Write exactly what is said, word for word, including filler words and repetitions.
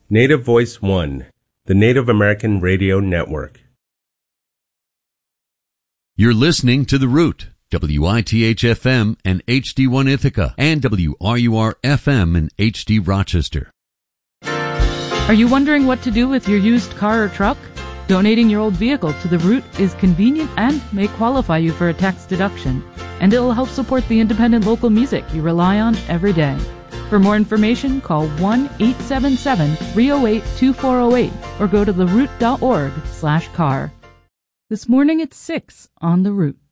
Native Voice One, the Native American Radio Network. You're listening to The Root, W I T H F M and H D one Ithaca, and W R U R F M and H D Rochester. Are you wondering what to do with your used car or truck? Donating your old vehicle to The Root is convenient and may qualify you for a tax deduction, and it'll help support the independent local music you rely on every day. For more information, call one eight seven seven, three oh eight, two four oh eight or go to the root dot org slash car. This morning at six on The Root.